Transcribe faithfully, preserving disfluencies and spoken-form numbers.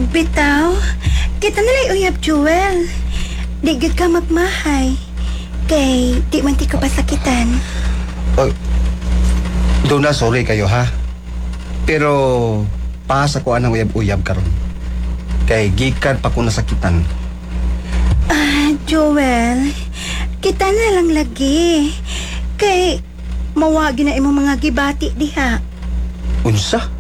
Bitaw, kita nalay uyab, Jewel. Di gid ka magmahay. Kay, di man ti ka pasakitan. Oh, doon na, sorry kayo ha. Pero, paasa ko anang uyab-uyab karon. Kay, gikan pa ko nasakitan. Ah, Joel, kita na lang lagi. Kay, mawagi na imong mga gibati diha. Unsa?